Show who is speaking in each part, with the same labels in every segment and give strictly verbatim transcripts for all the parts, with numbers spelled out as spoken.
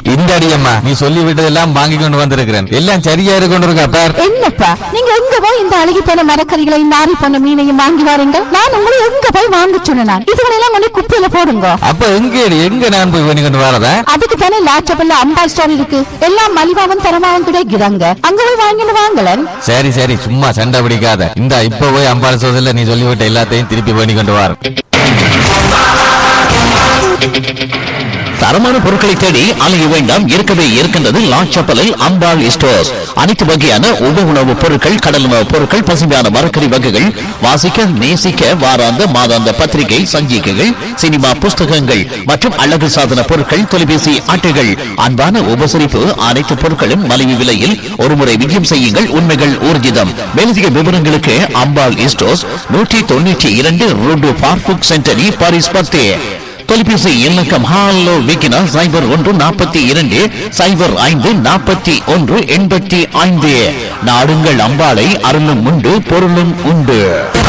Speaker 1: இந்த அடியம்மா நீ சொல்லி விட்டதெல்லாம் வாங்கி கொண்டு வந்திருக்கிறேன். எல்லாம் சரியா கொண்டு இருக்கா பார்.
Speaker 2: என்னப்பா நீங்க எங்க போய் இந்த அழுகி போன மரக்கறிகளை நாரி போன மீனையும் வாங்கி வாருங்க. நான் உங்களை எங்க போய் வாங்க சொன்னேன். இதுகளெல்லாம் கொண்டு குப்பையில போடுங்க.
Speaker 1: அப்ப எங்க எங்க நான் போய் பண்ணி கொண்டு வரதா?
Speaker 2: அதுக்கு தானே லாச்சபல்ல அம்பாள் ஸ்டோர் இருக்கு. எல்லாம் மலிவாவும் தரமாவும் கிடைக்கிறாங்க. அங்க போய் வாங்கிட்டு வாங்கலன்.
Speaker 1: சரி சரி சும்மா சண்டை பிடிக்காத. இந்த இப்ப போய் அம்பாள் ஸ்டோர்ல நீ சொல்லிவிட்ட எல்லாத்தையும் திருப்பி பண்ணி கொண்டு வர.
Speaker 3: தரமான பொருட்களை தேடி அலைய வேண்டாம். இருக்கவே இருக்கின்றது லாச்சப்பலில் அம்பாள் ஸ்டோர்ஸ். அனைத்து வகையான உப உணவுப் பொருட்கள், கடல் உணவுப் பொருட்கள், பசுமையான மரக்கறி வகைகள், வாசிக்க நேசிக்க வாராந்த மாதாந்த பத்திரிகை சஞ்சிகைகள், சினிமா புஸ்தகங்கள் மற்றும் அழகு சாதன பொருட்கள், தொலைபேசி அட்டைகள். அன்பான உபசரிப்பு, அனைத்து பொருட்களும் மலிவு விலையில். ஒருமுறை விஜயம் செய்யுங்கள், உண்மைகள் ஊர்ஜிதம். மேலதிக விவரங்களுக்கு அம்பாள் ஸ்டோர்ஸ், நூற்றி தொண்ணூற்றி இரண்டு ரோடு பார்புக் சென்டரி, பாரிஸ் பத்து. தொலைபேசி இலக்கம் ஹாலோ விக்கினா சைபர் ஒன்று நாற்பத்தி இரண்டு சைபர் ஐந்து நாற்பத்தி ஒன்று எண்பத்தி ஐந்து. நாடுங்கள் அம்பாளை, அருளும் உண்டு பொருளும் உண்டு.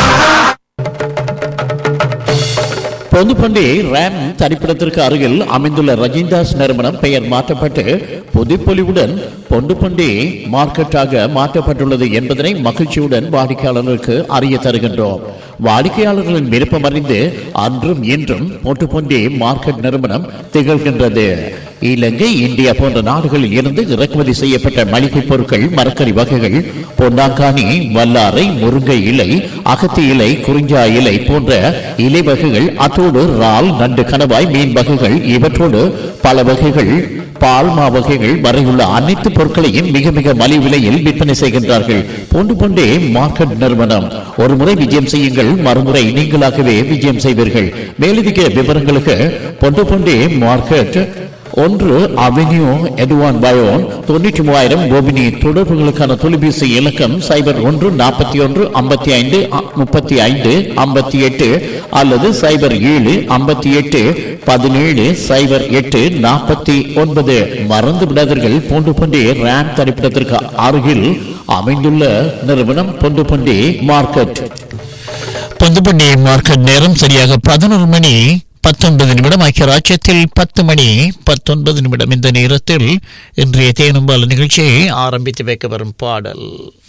Speaker 3: பொதுப்பண்டி ரேம் தரிப்பிடத்திற்கு அருகில் அமைந்துள்ள ரஜிந்தாஸ் நிறுவனம் பெயர் மாற்றப்பட்டு புதுப்பொலிவுடன் பொண்டுப்பண்டி மார்க்கெட்டாக மாற்றப்பட்டுள்ளது என்பதனை மகிழ்ச்சியுடன் வாடிக்கையாளர்களுக்கு அறிய தருகின்றோம். வாடிக்கையாளர்களின் விருப்பம் அறிந்து அன்றும் இன்றும் பொண்டுப்பண்டி மார்க்கெட் நிறுவனம் திகழ்கின்றது. இலங்கை, இந்தியா போன்ற நாடுகளில் இருந்து இறக்குமதி செய்யப்பட்ட மளிகை பொருட்கள், மரக்கறி வகைகள், பொன்னாங்கானி, வல்லாரை, முருங்கை இலை, அகத்தி இலை, குறிஞ்சா இலை போன்ற இலை வகைகள், அத்தோடு இறால், நண்டு, கணவாய், மீன் வகைகள், இவற்றோடு பல வகைகள், பால்மா வகைகள் வரையுள்ள அனைத்து பொருட்களையும் மிக மிக மலிவு விலையில் விற்பனை செய்கின்றார்கள். பொண்டு பொண்டே மார்க்கெட் நிறுவனம். ஒரு முறை விஜயம் செய்யுங்கள், மறுமுறை நீங்களாகவே விஜயம் செய்வீர்கள். மேலதிக விவரங்களுக்கு பொண்டு பொண்டே மார்க்கெட் ஒன்று அவென்யூ எட்வான் பயோன் தொண்ணூற்றி மூவாயிரம் கோபினி. தொடர்புகளுக்கான தொலைபேசி இலக்கம் சைபர் ஒன்று நாற்பத்தி ஒன்று ஐம்பத்தி ஐந்து முப்பத்தி ஐந்து ஐம்பத்தி எட்டு அல்லது சைபர் ஏழு ஐம்பத்தி எட்டு பதினேழு சைபர் எட்டு நாற்பத்தி ஒன்பது. மறந்து விடாதீர்கள், பொண்டு பண்டி ரேம் தரிப்பிடத்திற்கு அருகில் அமைந்துள்ள நிறுவனம் பொண்டு பண்டி மார்க்கெட். பொண்டு பண்டி மார்க்கெட் நேரம் சரியாக பதினொரு மணி பத்தொன்பது நிமிடம். ஐக்கிய ராஜ்யத்தில் பத்து மணி பத்தொன்பது நிமிடம். இந்த நேரத்தில் இன்றைய தேனும்பால் நிகழ்ச்சியை ஆரம்பித்து வைக்க வரும் பாடல்.